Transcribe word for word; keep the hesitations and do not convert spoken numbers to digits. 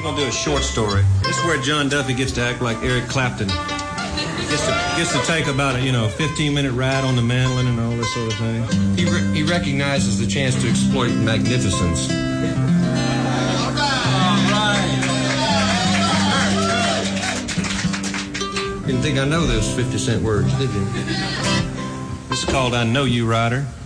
gonna do a short story. This is where John Duffy gets to act like Eric Clapton. Gets to, gets to take about a, you know, fifteen-minute ride on the mandolin and all this sort of thing. He, re- he recognizes the chance to exploit magnificence. Didn't think I know those fifty cent words, did you? This is called I Know You, Ryder.